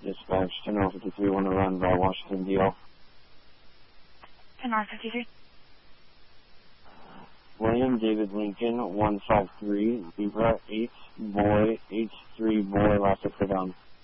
Dispatch, 10-53, want to run by Washington, DL. 10-53. William David Lincoln, 153, Zebra, 8, boy, H3, boy, last up for down.